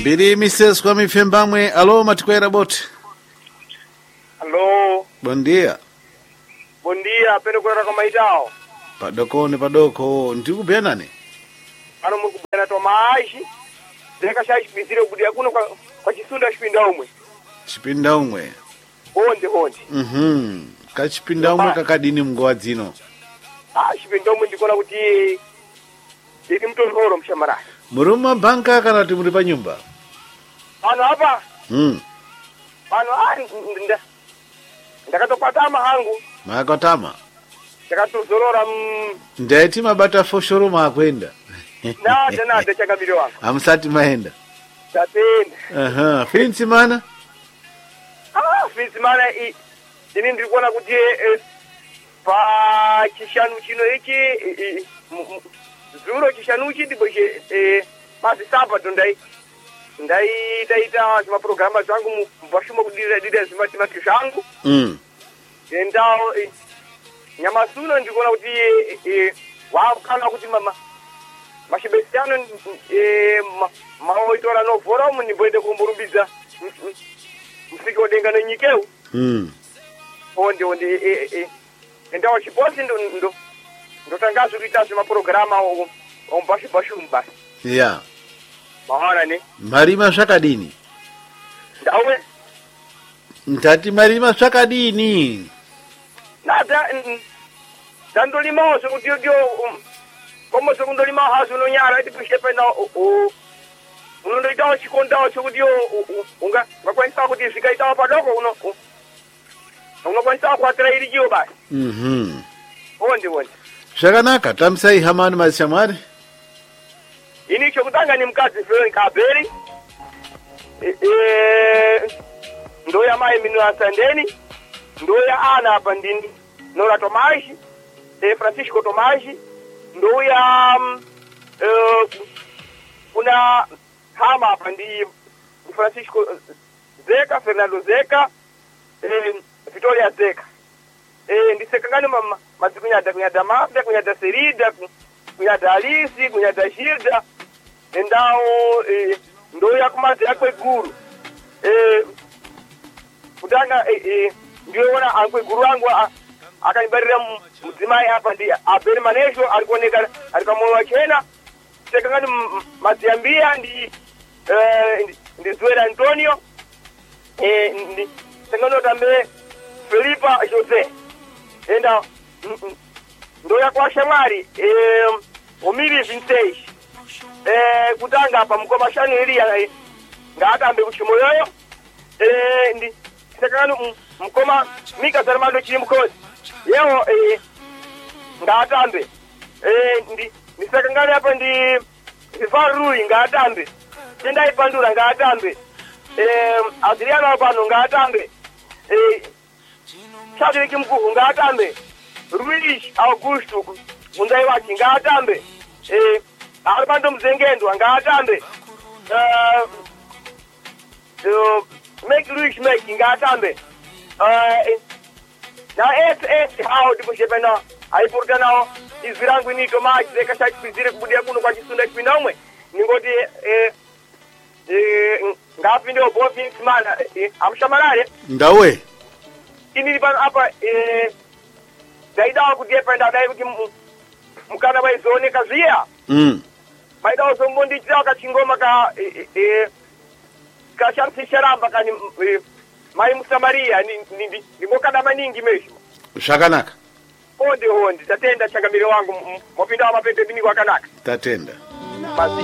Mbiri Mrs. Kwame Fembamwe, alo matikwera bote. Alô. Bom dia. Bom dia, pelo kura kama itao. Padoko, ndiku nani? Ano mukubena Tomaji. Zeka shaji bizire kudia kuno kwa chisunda chipinda umwe. Chipinda umwe. Honde. Kachipinda umwe kakadini mgoa dzino. Chipinda umwe ndikona kuti ndi mtondoro mshamara. Muruma banka kana kuti muri pa nyumba? Ano hapa? Ano ndakatopatama hangu. Makatama. Ndakatozorora Ndaiti mabata foshoro makwenda. Nada chakamiro wangu. Amsati maenda. Tatenda. Finsi mana? Finsi mana ini ndikuona kuti pa chishanu chino ichi zuro chishanu ichi ndipo pasi sábado ndai taita chima programa zangu mbashuma kudira zimati zangu. Ndao nyamasuno ndikuona kuti wakana kuti mashibesiano maoitora no forum ni boide kumburumbiza msiko denga no nyikeu. Onde ndao chiposi ndo tangazo kuitaza maprograma bashu mbasi. Yeah. Mahana ni marima zvakadini? Ndawe ndati marima zvakadini? Nada ndandolima so kuti como se kundolima hazo no nyara iti kushepa na unondoita chikonda chokuti unga ngakwanisa kuti zvikaita padoko unokwanisa kuatira iriyo basi. Onde Zvakanaka, tamsai hamani mazishamwari. Ini chokutanga ni mkazi Florence Kaberi. Ndoya mai minu asandeni. Ndoya ana hapa ndini Nora Tomaji, Francisco Tomaji. Ndoya kuna hama hapa ndi Francisco Zeka, Fernando Zeka, Victoria Zeka. Ndisekangani kunyada Mafda, kunyada Serida, kunyada Alisi, kunyada Gilda. Ndao ndoya kumati akwe guru. Kudanga ndio wana akwe guru wangu akanibarira mzimai hapa ndi aberi manesho alikuoneka alikamwa chena. Sekangani maziambia ndi Zuera Antonio. Ndi sekangano tambe Felipa Jose. Enda ndoya kwa shamari omiri vintage kutanga hapa mkoma shani iliya ngatambe kuchimoyoyo ndi sekano mkoma mika zarmando chiri mkozi yeo ngatambe ndi sekangani hapa ndi Farui ngatambe tenda ipandura ngatambe Adriano pano ngatambe Chadiki mkuu ngatambe Luis Augusto undai waki ngatambe Armando Mzengendo ngatambe make Luis make ngatambe na SS hao ndipo shepena aipurta nao izvirangu ni Tomaji zeka chakizire kubudia kuno kwa chisunda chipinda umwe ningoti ngapi ndio bofi mana amshamarare ndawe ini lipan apa daida kudepa ndadai kuti mukana baizone kazia baida osombondi tsa kachingoma ka shamsi sharamba kani mai musamaria ni ngokada maningi mesho zvakanaka. Honde tatenda changamiro wangu mopinda mapepe bini kwakanaka Tatenda.